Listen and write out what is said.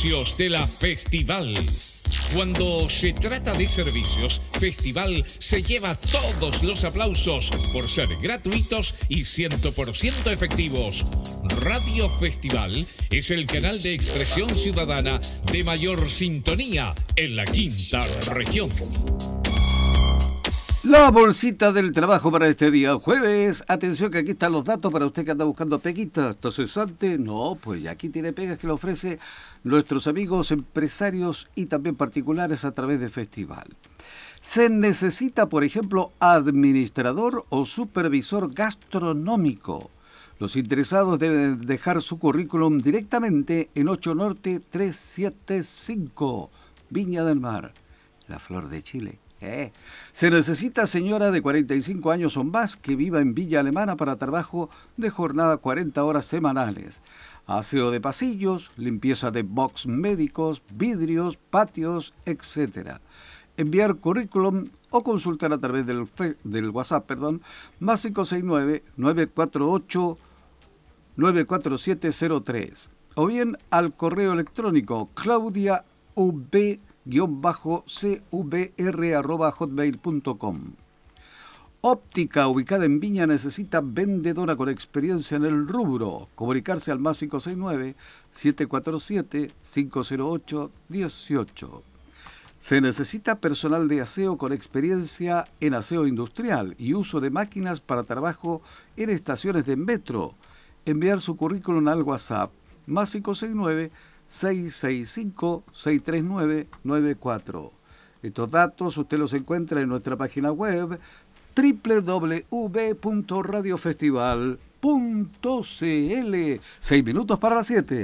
servicios de la Festival. Cuando se trata de servicios, Festival se lleva todos los aplausos por ser gratuitos y 100% efectivos. Radio Festival es el canal de expresión ciudadana de mayor sintonía en la quinta región. La bolsita del trabajo para este día jueves. Atención que aquí están los datos para usted que anda buscando peguitas. ¿Está cesante? No, pues ya aquí tiene pegas que le ofrece nuestros amigos empresarios y también particulares a través de Festival. Se necesita, por ejemplo, administrador o supervisor gastronómico. Los interesados deben dejar su currículum directamente en 8 Norte 375, Viña del Mar, la flor de Chile. Se necesita señora de 45 años o más que viva en Villa Alemana para trabajo de jornada 40 horas semanales. Aseo de pasillos, limpieza de box médicos, vidrios, patios, etc. Enviar currículum o consultar a través del WhatsApp, más 569-948-94703 o bien al correo electrónico claudiaub-cvr@hotmail.com. Óptica, ubicada en Viña, necesita vendedora con experiencia en el rubro. Comunicarse al más 569-747-508-18. Se necesita personal de aseo con experiencia en aseo industrial y uso de máquinas para trabajo en estaciones de metro. Enviar su currículum al WhatsApp, más 569-665-63994. Estos datos usted los encuentra en nuestra página web www.radiofestival.cl. 6 minutos para las 7.